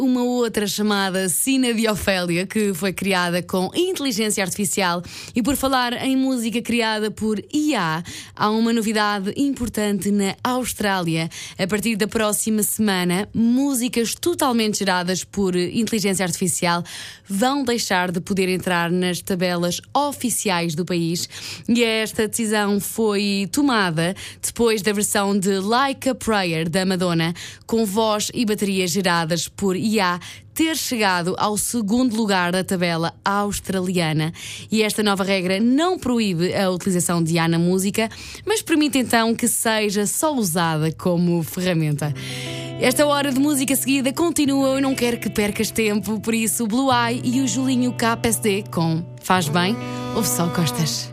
uma outra chamada Sina de Ofélia, que foi criada com inteligência artificial. E por falar em música criada por IA, há uma novidade importante na Austrália. A partir da próxima semana, músicas totalmente geradas por inteligência artificial vão deixar de poder entrar nas tabelas oficiais do país. E esta decisão foi tomada depois da versão de Like a Prayer da Madonna, com voz e baterias geradas por IA, ter chegado ao segundo lugar da tabela australiana. E esta nova regra não proíbe a utilização de IA na música, mas permite então que seja só usada como ferramenta. Esta hora de música seguida continua, eu não quero que percas tempo, por isso Blue Eye e o Julinho KPSD com Faz Bem, ouve só Costas.